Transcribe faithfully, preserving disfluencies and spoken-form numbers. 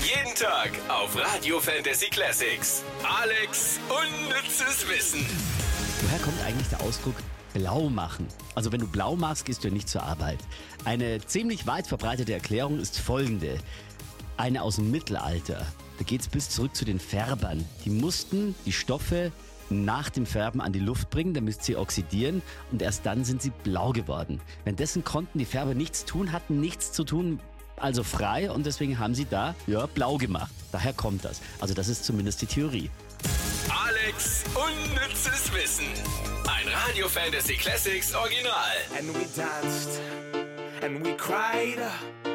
Jeden Tag auf Radio Fantasy Classics. Alex unnützes Wissen. Woher kommt eigentlich der Ausdruck blau machen? Also wenn du blau machst, gehst du ja nicht zur Arbeit. Eine ziemlich weit verbreitete Erklärung ist folgende. Eine aus dem Mittelalter. Da geht's bis zurück zu den Färbern. Die mussten die Stoffe nach dem Färben an die Luft bringen, damit sie oxidieren, und erst dann sind sie blau geworden. Währenddessen konnten die Färber nichts tun, hatten nichts zu tun, also frei, und deswegen haben sie da ja blau gemacht. Daher kommt das. Also das ist zumindest die Theorie. Alex unnützes Wissen. Ein Radio Fantasy Classics Original. And we danced and we cried.